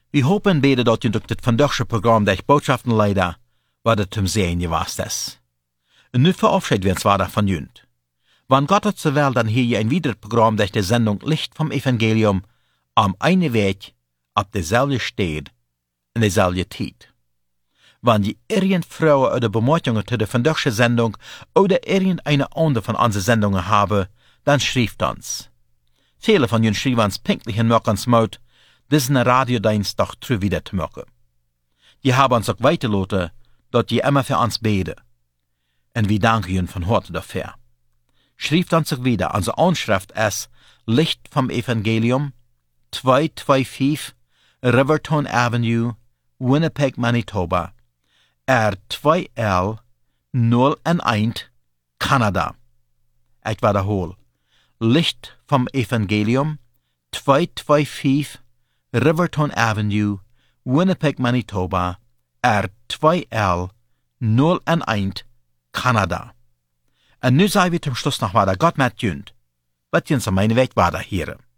Wir hopen beide dat je durch das vandaagse Programm der Botschaftenleider, wat het zum Sehen gewast ist. Und nu verabschieden wir uns weiter von Jünd. Wann Gott hat zur Welt, dann hier je ein weiteres Programm durch die Sendung Licht vom Evangelium am einen Weg, auf derselbe Steg, in derselbe Zeit. Wann die irgend Frauen oder Bemerkungen zu der vandaagse Sendung oder irgendeine andere von unseren Sendungen haben, dann schreibt uns. Viele von ihnen schreiben uns pünktlich in morgens Mut, diesen Radiodienst doch true wieder zu machen. Die haben uns auch weitergelassen, dass die immer für uns beten. Und wir danken ihnen von Herzen dafür. Schreibt uns auch wieder, unsere Anschrift ist Licht vom Evangelium, 225 Riverton Avenue, Winnipeg, Manitoba, R2L 011, Kanada. Ich wiederhole. Licht vom Evangelium, 225 Riverton Avenue, Winnipeg, Manitoba, R2L 011, Kanada. Und nu sagen wir zum Schluss noch weiter, Gott mit Jünd. Was uns an meine Weg weiter hier.